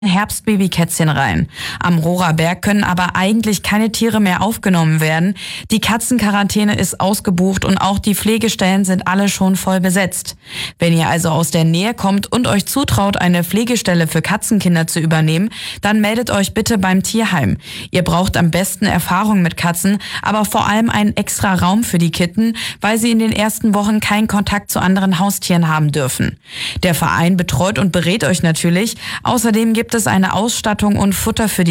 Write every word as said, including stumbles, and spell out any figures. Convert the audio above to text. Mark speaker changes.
Speaker 1: Herbstbabykätzchen rein. Am Rohrer Berg können aber eigentlich keine Tiere mehr aufgenommen werden. Die Katzenquarantäne ist ausgebucht und auch die Pflegestellen sind alle schon voll besetzt. Wenn ihr also aus der Nähe kommt und euch zutraut, eine Pflegestelle für Katzenkinder zu übernehmen, dann meldet euch bitte beim Tierheim. Ihr braucht am besten Erfahrung mit Katzen, aber vor allem einen extra Raum für die Kitten, weil sie in den ersten Wochen keinen Kontakt zu anderen Haustieren haben dürfen. Der Verein betreut und berät euch natürlich. Außerdem gibt es eine Ausstattung und Futter für die